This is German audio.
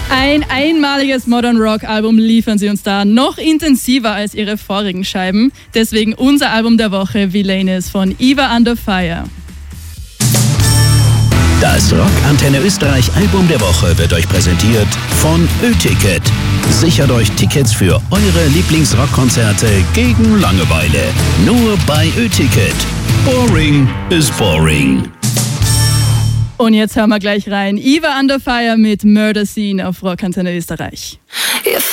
Ein einmaliges Modern Rock Album liefern sie uns da, noch intensiver als ihre vorigen Scheiben. Deswegen unser Album der Woche, Villainous von Eva Under Fire. Das Rock Antenne Österreich Album der Woche wird euch präsentiert von Ö-Ticket. Sichert euch Tickets für eure Lieblingsrockkonzerte gegen Langeweile. Nur bei Ö-Ticket. Boring is boring. Und jetzt hören wir gleich rein. Eva Under Fire mit Murder Scene auf Rock Antenne Österreich.